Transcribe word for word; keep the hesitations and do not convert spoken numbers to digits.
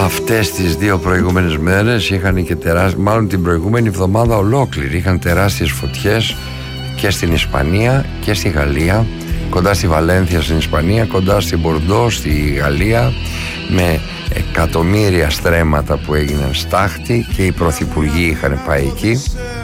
Αυτές τις δύο προηγούμενες μέρες είχαν και τεράστιες, μάλλον την προηγούμενη εβδομάδα ολόκληρη, είχαν τεράστιες φωτιές και στην Ισπανία και στη Γαλλία, κοντά στη Βαλένθια στην Ισπανία, κοντά στην Μπορντό στη Γαλλία, με εκατομμύρια στρέμματα που έγιναν στάχτη και οι πρωθυπουργοί είχαν πάει εκεί.